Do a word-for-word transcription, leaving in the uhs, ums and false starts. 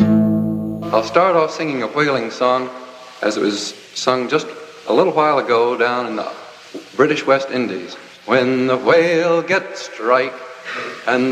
I'll start off singing a whaling song as it was sung just a little while ago down in the British West Indies. When the whale gets strike and